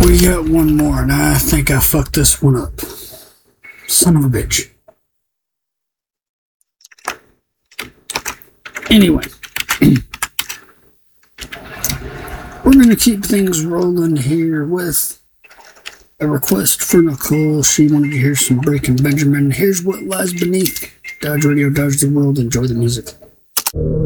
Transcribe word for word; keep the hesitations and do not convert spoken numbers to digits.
We got one more, and I think I fucked this one up. Son of a bitch. Anyway, we're going to keep things rolling here with a request for Nicole. She wanted to hear some Breaking Benjamin. Here's What Lies Beneath. Dodge Radio, Dodge the World. Enjoy the music.